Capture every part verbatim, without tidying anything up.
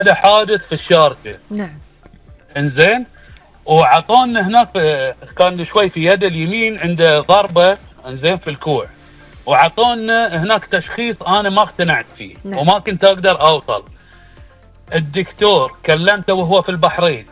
هذا حادث في الشارقة. نعم. انزين، وعطونا هناك كان شوي في يد اليمين عنده ضربة انزين في الكوع، وعطونا هناك تشخيص انا ما اقتنعت فيه. نعم. وما كنت اقدر اوصل. الدكتور كلمته وهو في البحرين،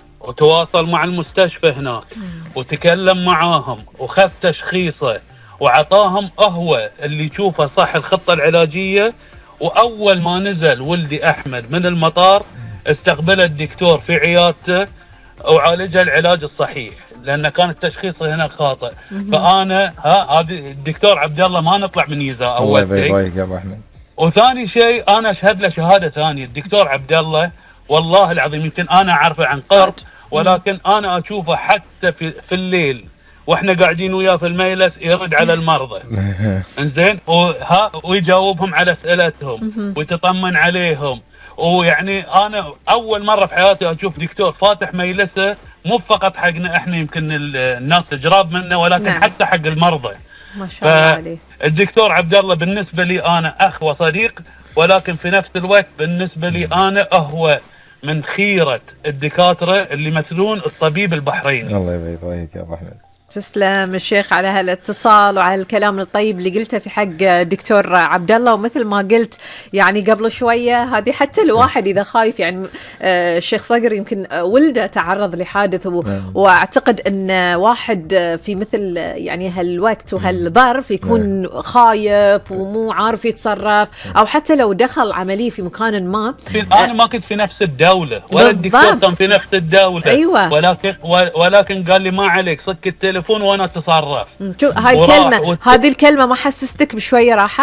وتواصل مع المستشفى هناك وتكلم معاهم وخذ تشخيصه وعطاهم قهوة اللي يشوفه صح الخطة العلاجية. وأول ما نزل ولدي أحمد من المطار استقبل الدكتور في عيادته وعالجه العلاج الصحيح، لأن كان التشخيص هنا خاطئ. فأنا ها هذا الدكتور عبد الله ما نطلع من يزا الله يبارك يا أبو أحمد. وثاني شيء أنا أشهد له شهادة ثانية، الدكتور عبد الله والله العظيم يمكن أنا أعرفه عن قرب، ولكن أنا أشوفه حتى في, في الليل واحنا قاعدين وياه في المجلس يرد على المرضى انزين، وها ويجاوبهم على اسئلتهم ويتطمن عليهم. ويعني انا اول مره في حياتي اشوف دكتور فاتح مجلسه مو فقط حقنا احنا يمكن الناس تجرب منه، ولكن نعم. حتى حق المرضى. ما شاء الله عليه. الدكتور عبد الله بالنسبه لي انا اخ وصديق، ولكن في نفس الوقت بالنسبه لي انا هو من خيره الدكاتره اللي يمثلون الطبيب البحريني. الله يبارك يا ابو احمد. تسلم الشيخ على هالاتصال وعلى الكلام الطيب اللي قلته في حق دكتور عبد الله. ومثل ما قلت يعني قبل شويه، هذه حتى الواحد اذا خايف يعني آه الشيخ صقر يمكن ولده تعرض لحادث، واعتقد ان واحد في مثل يعني هالوقت وهالظرف يكون خايف ومو عارف يتصرف، او حتى لو دخل عمليه في مكان ما. انا ما كنت في نفس الدوله ولا الدكتور كان في نفس الدوله. أيوة. ولكن ولكن قال لي ما عليك صك التليفون وانا اتصرف. شو هاي الكلمه وت... هذه الكلمه ما حسستك بشويه راحه؟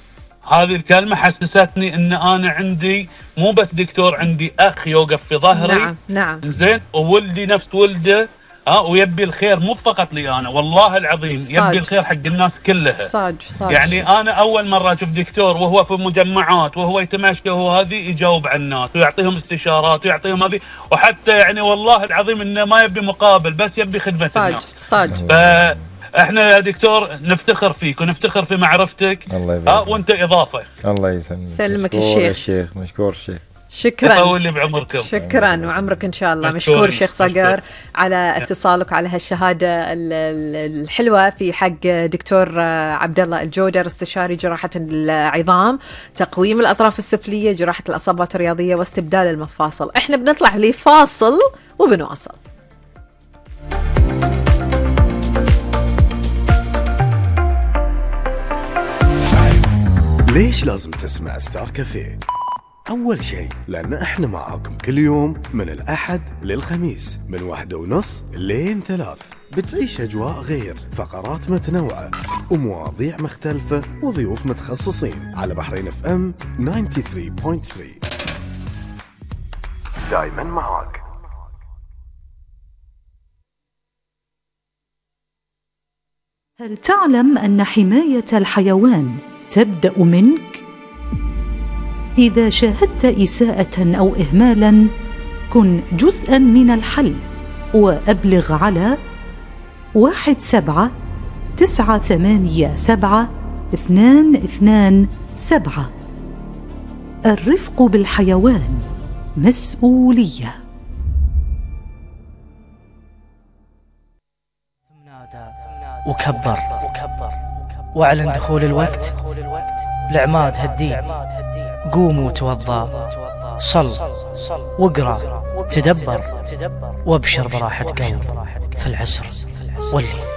هذه الكلمه حسستني ان انا عندي مو بس دكتور، عندي اخ يوقف في ظهري. نعم نعم. زين، وولدي نفس ولده ها، ويبي الخير مو فقط لي انا، والله العظيم صاج. يبي الخير حق الناس كلها. صاج صاج. يعني انا اول مره اشوف دكتور وهو في مجمعات وهو يتمشى وهو هذه يجاوب على الناس ويعطيهم استشارات ويعطيهم هذه، وحتى يعني والله العظيم انه ما يبي مقابل، بس يبي خدمه صاج. الناس. صاج. فاحنا يا دكتور نفتخر فيك ونفتخر في معرفتك. الله يبارك. اه وانت اضافه. الله يسلمك. سلمك الشيخ. الشيخ مشكور الشيخ. شكرا. يطول بعمركم. شكرا وعمرك ان شاء الله. مشكور شيخ صقر على اتصالك على هالشهاده الحلوه في حق دكتور عبد الله الجودر، استشاري جراحه العظام، تقويم الاطراف السفليه، جراحه الاصابات الرياضيه واستبدال المفاصل. احنا بنطلع لفاصل وبنواصل. ليش لازم تسمع ستار كافيه؟ أول شيء لأن إحنا معاكم كل يوم من الأحد للخميس من واحدة ونص لين ثلاث، بتعيش أجواء غير، فقرات متنوعة ومواضيع مختلفة وضيوف متخصصين على بحرين اف ام تسعة وثمانين فاصلة ثلاثة. دايما معاك. هل تعلم أن حماية الحيوان تبدأ منك؟ إذا شاهدت إساءة أو إهمالاً كن جزءاً من الحل، وأبلغ على واحد سبعة تسعة ثمانية سبعة اثنان اثنان سبعة. الرفق بالحيوان مسؤولية. وكبر واعلن دخول الوقت لعماد هالدين. قوم وتوضى، صل واقرأ، تدبر وابشر براحة قلب في العسر والليل.